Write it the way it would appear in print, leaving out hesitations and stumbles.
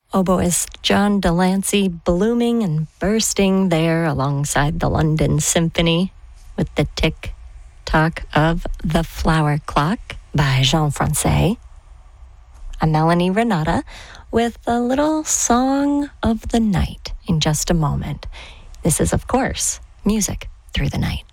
Oboist John Delancey blooming and bursting there alongside the London Symphony with the tick-tock of The Flower Clock by Jean Francais. I'm Melanie Renata with a little Song of the Night in just a moment. This is, of course, Music Through the Night.